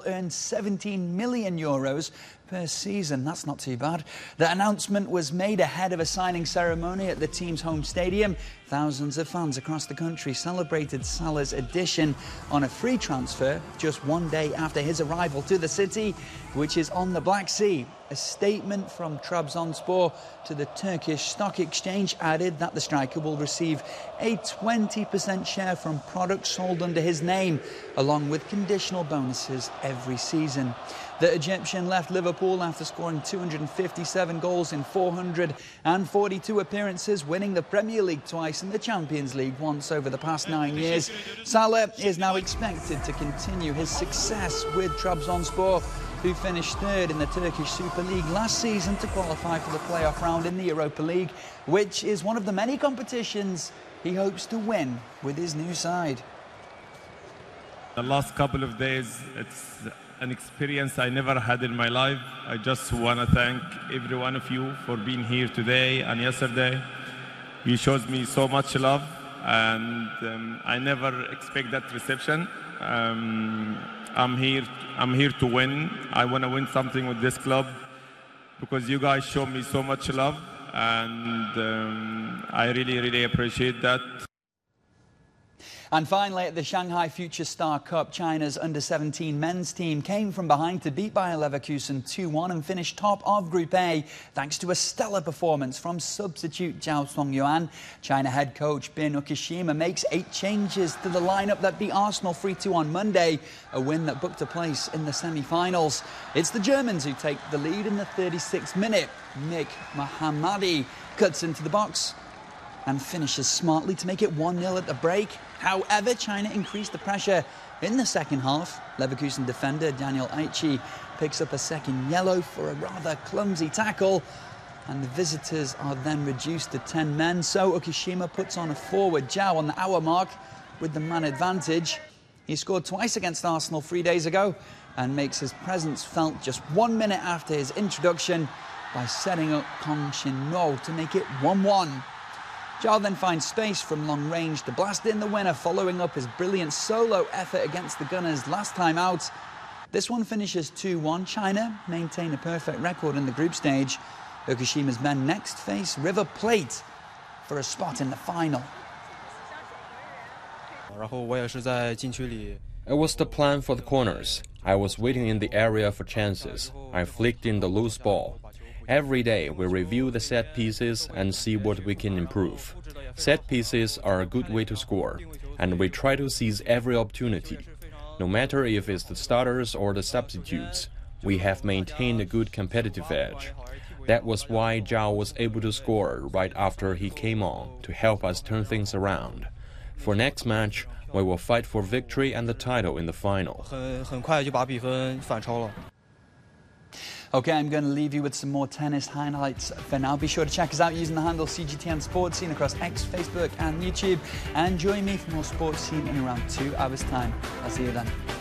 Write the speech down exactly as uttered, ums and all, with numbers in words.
earn seventeen million euros per season. That's not too bad. The announcement was made ahead of a signing ceremony at the team's home stadium. Thousands of fans across the country celebrated Salah's addition on a free transfer just one day after his arrival to the city, which is on the Black Sea. A statement from Trabzonspor to the Turkish Stock Exchange added that the striker will receive a twenty percent share from products sold under his name, along with conditional bonuses every season. The Egyptian left Liverpool after scoring two hundred fifty-seven goals in four hundred forty-two appearances, winning the Premier League twice and the Champions League once over the past nine years. Salah is now expected to continue his success with Trabzonspor, who finished third in the Turkish Super League last season to qualify for the playoff round in the Europa League, which is one of the many competitions he hopes to win with his new side. The last couple of days, it's an experience I never had in my life. I just want to thank every one of you for being here today and yesterday. You showed me so much love, and um, I never expect that reception. Um, I'm here. I'm here to win. I want to win something with this club because you guys show me so much love, and um, I really, really appreciate that. And finally, at the Shanghai Future Star Cup, China's under seventeen men's team came from behind to beat Bayer Leverkusen two one and finished top of Group A, thanks to a stellar performance from substitute Zhao Songyuan. China head coach Bin Ukishima makes eight changes to the lineup that beat Arsenal three two on Monday, a win that booked a place in the semi-finals. It's the Germans who take the lead in the thirty-sixth minute. Nick Mohammadi cuts into the box and finishes smartly to make it one nil at the break. However, China increased the pressure in the second half. Leverkusen defender Daniel Aichi picks up a second yellow for a rather clumsy tackle, and the visitors are then reduced to ten men. So Ukishima puts on a forward Zhao on the hour mark with the man advantage. He scored twice against Arsenal three days ago and makes his presence felt just one minute after his introduction by setting up Kong Shin-no to make it one one. Zhao then finds space from long range to blast in the winner, following up his brilliant solo effort against the Gunners last time out. This one finishes two one. China maintain a perfect record in the group stage. Ukishima's men next face River Plate for a spot in the final. It was the plan for the corners. I was waiting in the area for chances. I flicked in the loose ball. Every day we review the set pieces and see what we can improve. Set pieces are a good way to score, and we try to seize every opportunity. No matter if it's the starters or the substitutes, we have maintained a good competitive edge. That was why Zhao was able to score right after he came on to help us turn things around. For next match, we will fight for victory and the title in the final. OK, I'm going to leave you with some more tennis highlights for now. Be sure to check us out using the handle C G T N Sports Scene across X, Facebook and YouTube. And join me for more sports scene in around two hours' time. I'll see you then.